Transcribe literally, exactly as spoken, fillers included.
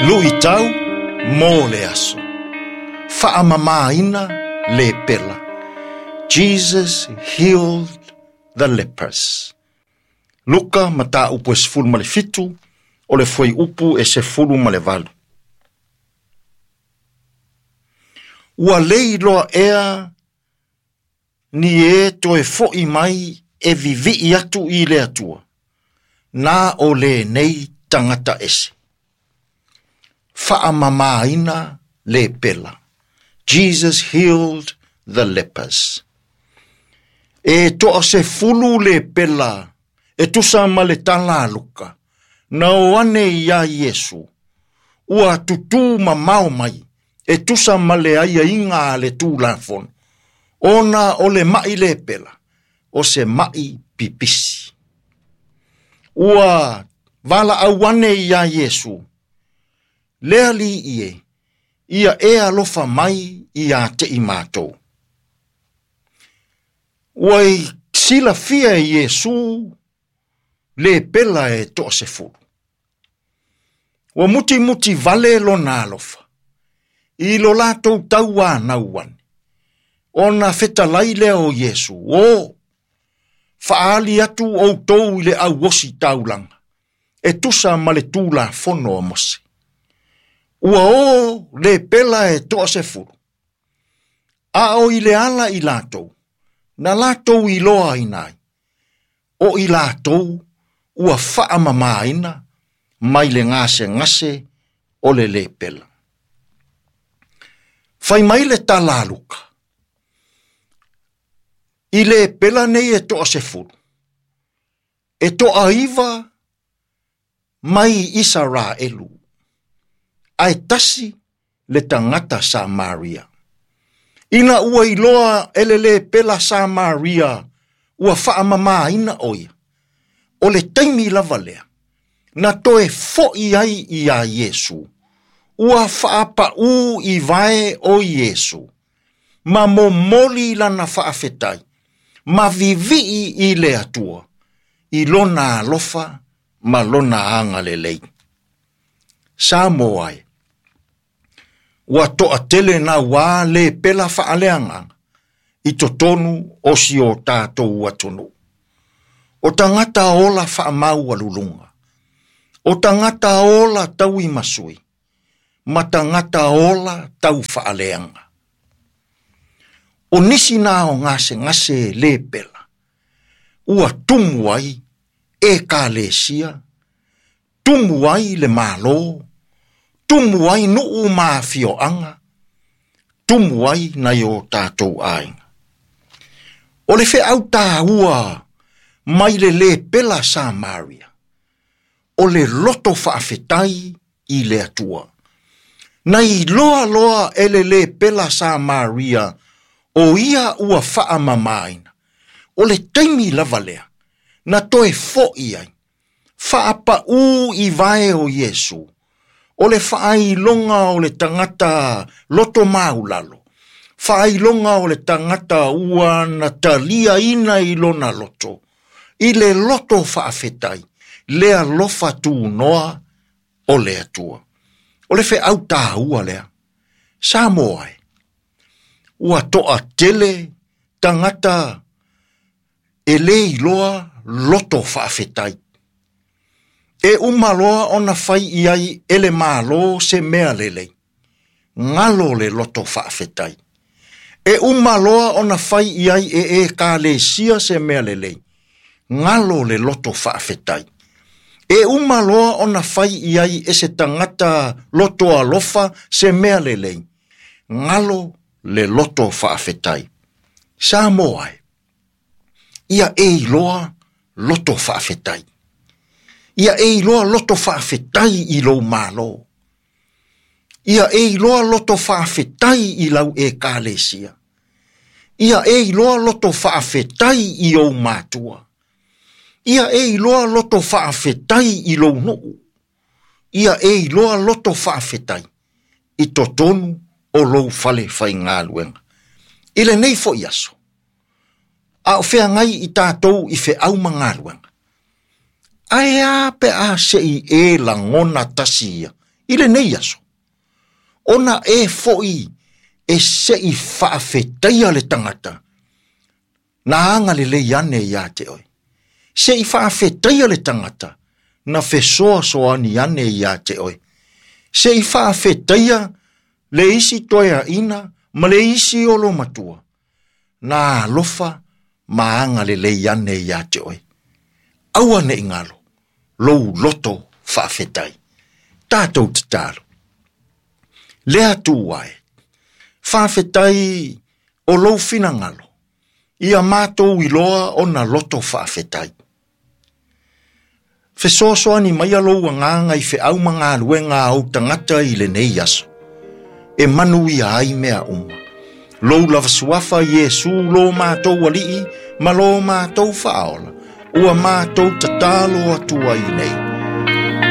Lui tau mō le aso. Whaamamaina le pela. Jesus healed the lepers. Luka mata upu e sefulu ma le fitu, o le foi upu e sefulu ma le valu. Ua lei loa ea ni e to e fo'i mai e vivi atu i le atua. Na o le nei tangata ese. Whaamamaina le pela. Jesus healed the lepers. E toa se fulu le pela, e tusa ma le tala luka, na o ane ia Yesu, ua tutu ma mau mai, e tusa ma le aia inga le tu lafon, ona o le mai le pela, o se mai pipisi. Ua vala au ane ia Yesu, lea li ie, ia e alofa mai ia te imatou. Wai sila fia Yesu le pela e to se fulu. Wa muti muti vale lo na alofa. I lo lato taua na uan. Ona feta laile o Yesu. O faali atu o tou le au wosi taulanga. E tusa ma le tula fono o mose. Ua o le pela e to se fulu. A o i le ala i lato. Na latou i loa inai. O i latou ua whaamamaina mai le ngase ngase o le le pela. Fai mai le talaluka. I le pela nei e toa se fulu. E toa iwa mai Isara elu. Ai tasi le tangata Samaria. Ina ua iloa elele pela Samaria, ua whaamama ina oia. O le taimi lava lea, na toe fo'i ai i a Yesu. Ua whaapa u i vae o Yesu. Ma mo moli lana whaafetai. Ma vivii i le atua. I lona alofa, ma lona anga le lei. Sa moai. Ua toa tele na wā le pela whaaleanga i to tonu o si o tātou atonu. O tangata ola whaamau alulunga. O tangata ola tau i masui. Ma tangata ola tau whaaleanga. O nisi nā o ngase ngase le pela. Ua tumuai e ka le sia. Tumuai le malo. Tumuai nuu maa fio anga. Tumuai na yo tātou ainga. O le fe au tā ua mai le le pela Samaria. O le loto whaafetai i le atua. Na i loa loa ele le pela Samaria o ia ua whaamamaina. O le taimi lavalea na toe fo'i ai. Whaapa u i vae o Yesu. O le whaai longa o le tangata loto maulalo. Whaai longa o le tangata ua na talia ina i lona loto. I le loto whaafetai. Lea lofa tu noa o le atua. O le whe au tā ua lea. Sa moai. Ua toa tele tangata e le iloa loto whaafetai. E umaloa ona fai iai ele malo se mea lelei. Ngalo le loto whaafetai. E umaloa ona fai iai e e ka le sia se mea lelei. Ngalo le loto whaafetai. E umaloa ona fai iai e se tangata loto alofa se mea lelei. Ngalo le loto whaafetai. Sa moai. Ia e iloa loto whaafetai. Ia e iloa loto whaafetai i lau malo. Ia e iloa loto whaafetai i lau e kālesia. Ia e iloa loto whaafetai i au mātua. Ia e iloa loto whaafetai i lau nuu. Ia e iloa loto whaafetai i totonu o lau fale whai ngāluenga. Ile nei fo iaso. A o whea ngai i tātou i whe au mangāluenga. Ai a pe a se i e la ngona tasia Ile nei aso. Ona e foi e se i whaafetaia le tangata. Na anga le le ane ia te oi. Se i whaafetaia le tangata. Na fesoa soa ni ane ia te oi. Se i whaafetaia le isi toia ina ma le isi olo matua. Na lofa maanga le le ane ia te oi. Aua ne ingalo. Lou loto whaafetai. Tātou te tālo. Lea tū wae. Whaafetai o lou fina ngalo. Ia mātou iloa o na loto whaafetai. Fesosoa ni mai alou nganga i fe au mga luenga au tangata i le nei aso. E manu ia ai mea uma. Lou lava suafa Yesu lo mātou alii, ma lo mātou whaola. Ua mātou tatalo atua i nei.